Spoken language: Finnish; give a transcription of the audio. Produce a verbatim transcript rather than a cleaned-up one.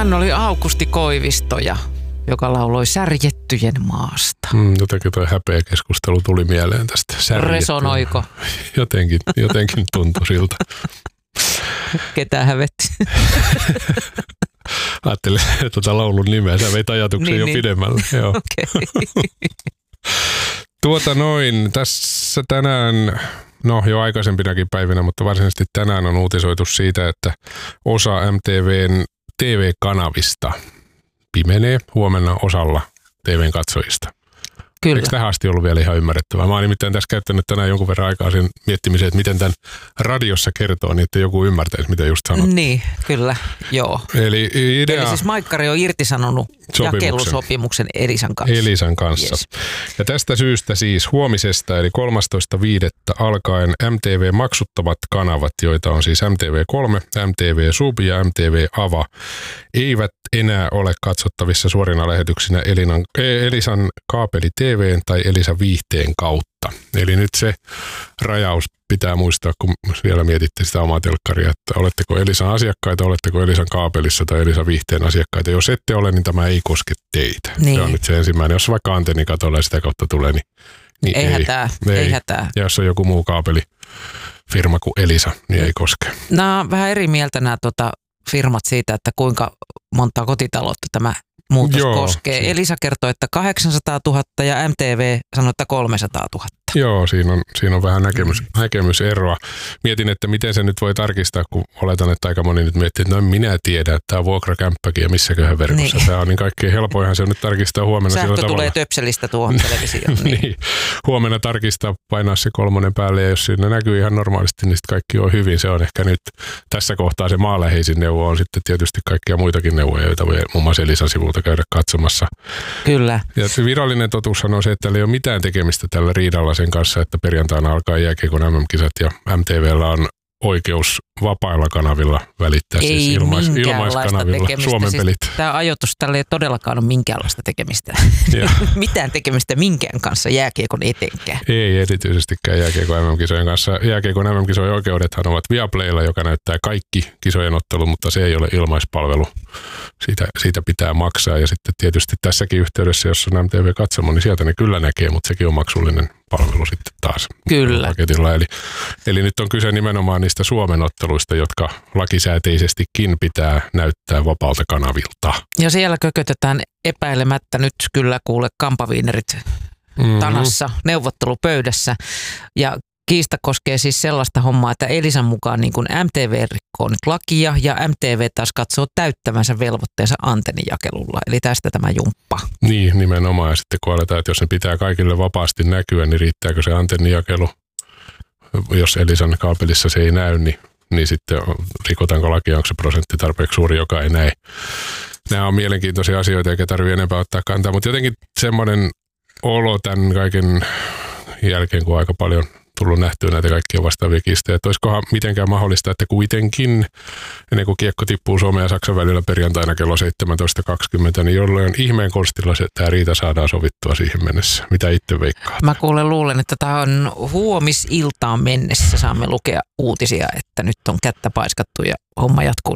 Hän oli Aukusti Koivistoja, joka lauloi Särjettyjen maasta. Mm, jotenkin toi häpeä keskustelu tuli mieleen tästä. Särjettyjen. Resonoiko? Jotenkin, jotenkin tuntui siltä. Ketä hävetti? Ajattelin tuota laulun nimeä. Sä veit ajatuksen niin, jo niin. pidemmälle. Joo. Okay. Tuota noin, tässä tänään, no jo aikaisempinakin päivinä, mutta varsinaisesti tänään on uutisoitu siitä, että osa M T V:n T V-kanavista pimenee huomenna osalla T V:n katsojista. Kyllä. Eikö tähän asti ollut vielä ihan ymmärrettävää? Mä oon nimittäin tässä käyttänyt tänään jonkun verran aikaa sen miettimiseen, että miten tämän radiossa kertoo, niin että joku ymmärtäisi, mitä just sanot. Niin, kyllä, joo. Eli idea... Eli siis Maikkari on irtisanonut Sopimuksen. jakelusopimuksen Elisan kanssa. Elisan kanssa. Yes. Ja tästä syystä siis huomisesta eli kolmastoista viidettä alkaen M T V-maksuttavat kanavat, joita on siis M T V kolme, M T V Sub ja M T V Ava, eivät enää ole katsottavissa suorina lähetyksinä Elinan, Elisan kaapeli T V:n tai Elisa Viihteen kautta. Eli nyt se rajaus pitää muistaa, kun vielä mietitte sitä omaa telkkaria, että oletteko Elisan asiakkaita, oletteko Elisan kaapelissa tai Elisa Viihteen asiakkaita. Jos ette ole, niin tämä ei koske teitä. Niin. Se on nyt se ensimmäinen. Jos vaikka antennikatolla ja sitä kautta tulee, niin, niin ei, ei. Hätää, ei. ei hätää. Ja jos on joku muu kaapelifirma kuin Elisa, niin ei koske. Nämä on vähän eri mieltä nämä tota, firmat siitä, että kuinka monta kotitaloutta tämä muutos Joo, koskee. se. Elisa kertoo, että kahdeksansataatuhatta ja M T V sanoo, että kolmesataatuhatta. Joo, siinä on, siinä on vähän näkemys, mm. näkemyseroa. Mietin, että miten se nyt voi tarkistaa, kun oletan, että aika moni nyt miettii, että no minä tiedän, että tämä on vuokrakämppäkin ja missäköhän verkossa. Niin. Tämä on niin kaikkein helpoinhan se on nyt tarkistaa huomenna Sähkö sillä tavalla. tulee töpselistä tuohon televisioon. Niin. niin. Huomenna tarkistaa, painaa se kolmonen päälle ja jos siinä näkyy ihan normaalisti, niin sitten kaikki on hyvin. Se on ehkä nyt tässä kohtaa se maaläheisin neuvo on sitten tietysti kaikkia muitakin neuvoja, joita voi muun muassa Elisan sivulta käydä katsomassa. Kyllä. Ja se virallinen totuushan on se, että tällä ei ole mitään tekemistä tällä riidalla sen kanssa, että perjantaina alkaa jääkiekon M M-kisat ja M T V:llä on oikeus vapailla kanavilla välittää, ei siis ilmais, ilmaiskanavilla Suomen siis pelit. Tämä ajoitus, tällä ei todellakaan ole minkäänlaista tekemistä. Mitään tekemistä minkään kanssa jääkiekon etenkään. Ei erityisestikään jääkiekon M M-kisojen kanssa. Jääkiekon M M-kisojen oikeudethan ovat Viaplaylla, joka näyttää kaikki kisojen ottelut, mutta se ei ole ilmaispalvelu. Siitä, siitä pitää maksaa ja sitten tietysti tässäkin yhteydessä, jos on M T V-katsomo, niin sieltä ne kyllä näkee, mutta sekin on maksullinen palvelu sitten taas. Kyllä. Paketilla. Eli, eli nyt on kyse nimenomaan niistä Suomen otteluista, jotka lakisääteisestikin pitää näyttää vapaalta kanavilta. Ja siellä kökötetään epäilemättä nyt kyllä kuule kampaviinerit mm-hmm. tanassa neuvottelupöydässä ja kiista koskee siis sellaista hommaa, että Elisan mukaan niin kuin M T V rikkoo nyt lakia ja M T V taas katsoo täyttävänsä velvoitteensa antennijakelulla. Eli tästä tämä jumppa. Niin, nimenomaan. Ja sitten kun aletaan, että jos ne pitää kaikille vapaasti näkyä, niin riittääkö se antennijakelu? Jos Elisan kaapelissa se ei näy, niin, niin sitten rikotaanko lakia, onko se prosentti tarpeeksi suuri, joka ei näe. Nämä on mielenkiintoisia asioita, eikä tarvitse enempää ottaa kantaa, mutta jotenkin semmoinen olo tämän kaiken jälkeen, kun aika paljon tullut nähtyä näitä kaikkia vastaavia kiistejä, että olisikohan mitenkään mahdollista, että kuitenkin ennen kuin kiekko tippuu Suomen ja Saksan välillä perjantaina kello seitsemäntoista kaksikymmentä, niin jollain ihmeen konstilla se, tämä riita saadaan sovittua siihen mennessä. Mitä itse veikkaat? Mä kuulen luulen, että tämä on huomisiltaan mennessä. Saamme lukea uutisia, että nyt on kättä paiskattu ja homma jatkuu